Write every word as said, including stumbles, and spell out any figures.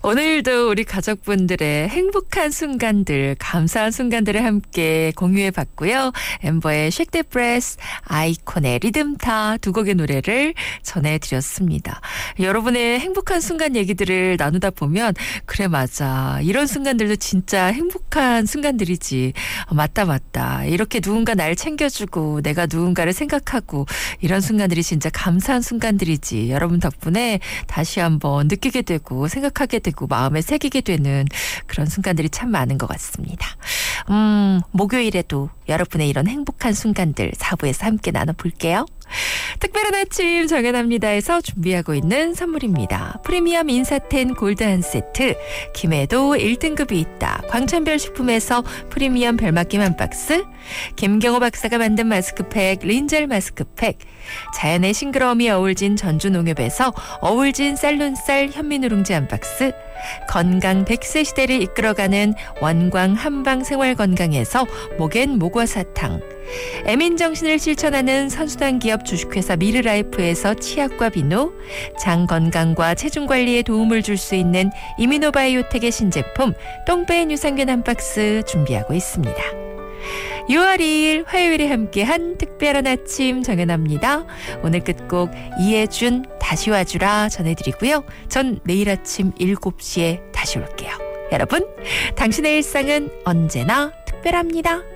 오늘도 우리 가족분들의 행복한 순간들, 감사한 순간들을 함께 공유해 봤고요. 엠버의 Shake That Breath, 아이콘의 리듬타 두 곡의 노래를 전해드렸습니다. 여러분의 행복한 순간 얘기들을 나누다 보면 그래 맞아. 이런 순간들도 진짜 행복한 순간들이지. 어, 맞다 맞다. 이렇게 누군가 날 챙겨주고 내가 누군가를 생각하고 이런 순간들이 진짜 감사한 순간들이지. 여러분 덕분에 다시 한번 느끼게 되고 생각하게 되고 마음에 새기게 되는 그런 순간들이 참 많은 것 같습니다. 음, 목요일에도 여러분의 이런 행복한 순간들 사 부에서 함께 나눠볼게요. 특별한 아침 정연합니다에서 준비하고 있는 선물입니다. 프리미엄 인사텐 골드 한 세트, 김해도 일 등급이 있다. 광천별 식품에서 프리미엄 별맛김 한 박스, 김경호 박사가 만든 마스크팩 린젤 마스크팩, 자연의 싱그러움이 어울진 전주농협에서 어울진 쌀눈쌀 현미누룽지 한 박스, 건강 백 세 시대를 이끌어가는 원광 한방생활건강에서 목엔 모과사탕, 애민정신을 실천하는 선수단 기업 주식회사 미르라이프에서 치약과 비누, 장 건강과 체중 관리에 도움을 줄 수 있는 이미노바이오텍의 신제품 똥배인 유산균 한 박스 준비하고 있습니다. 유월 이일 화요일에 함께한 특별한 아침 정연합니다. 오늘 끝곡 이해준 다시 와주라 전해드리고요. 전 내일 아침 일곱 시에 다시 올게요. 여러분, 당신의 일상은 언제나 특별합니다.